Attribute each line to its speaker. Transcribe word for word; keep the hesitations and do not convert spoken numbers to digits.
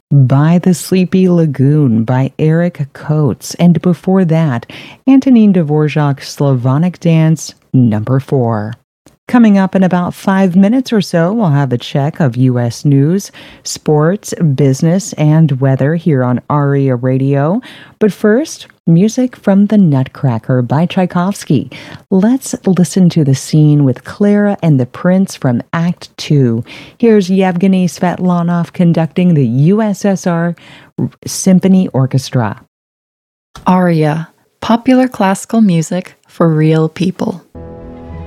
Speaker 1: By the Sleepy Lagoon by Eric Coates. And before that, Antonin Dvorak's Slavonic Dance, number four. Coming up in about five minutes or so, we'll have a check of U S news, sports, business, and weather here on ARIA Radio. But first, music from The Nutcracker by Tchaikovsky. Let's listen to the scene with Clara and the Prince from Act Two. Here's Yevgeny Svetlanov conducting the U S S R Symphony Orchestra.
Speaker 2: ARIA, popular classical music for real people.